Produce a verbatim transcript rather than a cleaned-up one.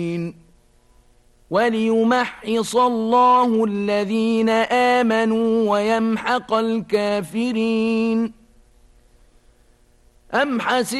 وليمحص الله الذين آمنوا ويمحق الكافرين. أم حسب